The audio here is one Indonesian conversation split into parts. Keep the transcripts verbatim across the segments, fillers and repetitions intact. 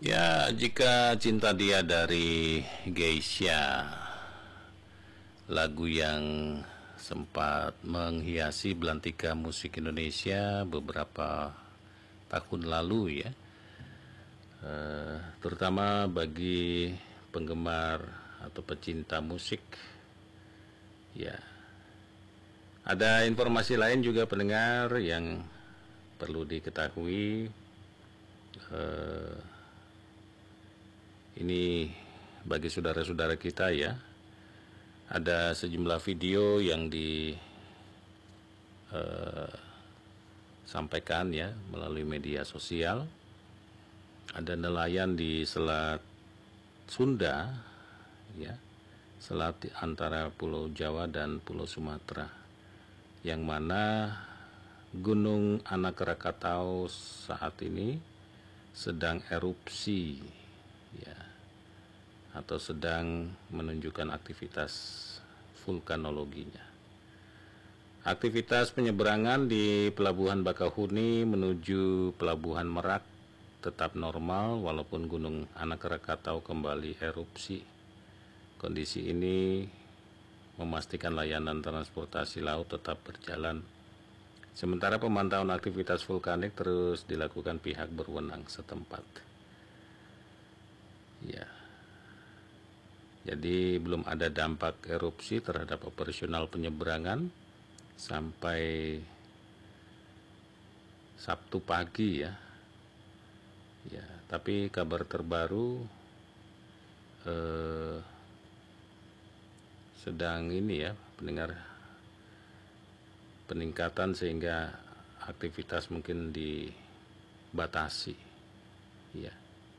Ya, jika cinta dia dari Geisha, lagu yang sempat menghiasi belantika musik Indonesia beberapa tahun lalu ya, uh, terutama bagi penggemar atau pecinta musik. Ya, ada informasi lain juga pendengar yang perlu diketahui. Uh, Ini bagi saudara-saudara kita ya, ada sejumlah video yang disampaikan uh, ya melalui media sosial. Ada nelayan di Selat Sunda ya, selat antara Pulau Jawa dan Pulau Sumatera, yang mana Gunung Anak Krakatau saat ini sedang erupsi ya, atau sedang menunjukkan aktivitas vulkanologinya. Aktivitas penyeberangan di Pelabuhan Bakahuni menuju Pelabuhan Merak tetap normal walaupun Gunung Anak Krakatau kembali erupsi. Kondisi ini memastikan layanan transportasi laut tetap berjalan. Sementara pemantauan aktivitas vulkanik terus dilakukan pihak berwenang setempat. Ya. Jadi belum ada dampak erupsi terhadap operasional penyeberangan sampai Sabtu pagi ya. Ya, tapi kabar terbaru eh, sedang ini ya, pendengar, peningkatan sehingga aktivitas mungkin dibatasi. Ya.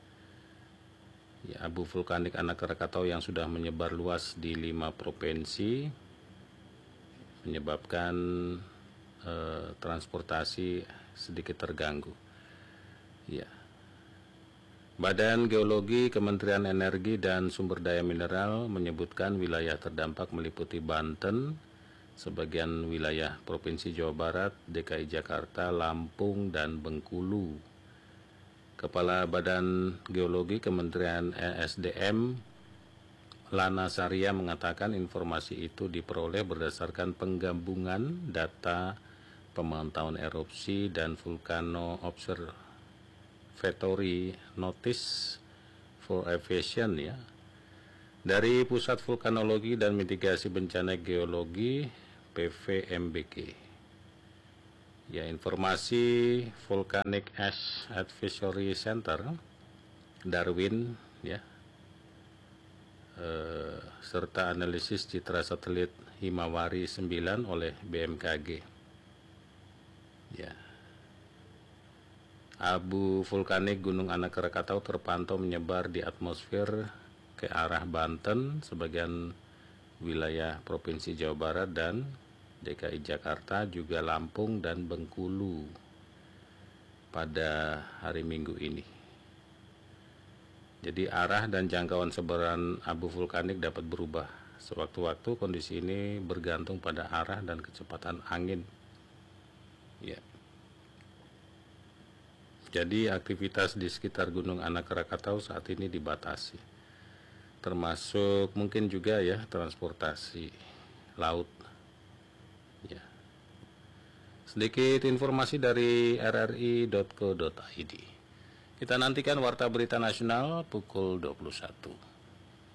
Ya, abu vulkanik Anak Krakatau yang sudah menyebar luas di lima provinsi menyebabkan eh, transportasi sedikit terganggu. Ya. Badan Geologi Kementerian Energi dan Sumber Daya Mineral menyebutkan wilayah terdampak meliputi Banten, sebagian wilayah Provinsi Jawa Barat, D K I Jakarta, Lampung, dan Bengkulu. Kepala Badan Geologi Kementerian E S D M Lana Saria mengatakan informasi itu diperoleh berdasarkan penggabungan data pemantauan erupsi dan Volcano Observatory Notice for Aviation ya, dari Pusat Vulkanologi dan Mitigasi Bencana Geologi P V M B G. Ya, informasi Volcanic Ash Advisory Center Darwin ya, eh, serta analisis citra satelit Himawari sembilan oleh B M K G. Ya. Abu vulkanik Gunung Anak Krakatau terpantau menyebar di atmosfer ke arah Banten, sebagian wilayah Provinsi Jawa Barat dan D K I Jakarta, juga Lampung dan Bengkulu pada hari Minggu ini. Jadi arah dan jangkauan sebaran abu vulkanik dapat berubah sewaktu-waktu. Kondisi ini bergantung pada arah dan kecepatan angin. Ya. Jadi aktivitas di sekitar Gunung Anak Krakatau saat ini dibatasi, termasuk mungkin juga ya transportasi laut. Ya. Sedikit informasi dari r r i dot co dot i d. Kita nantikan Warta Berita Nasional pukul dua puluh satu.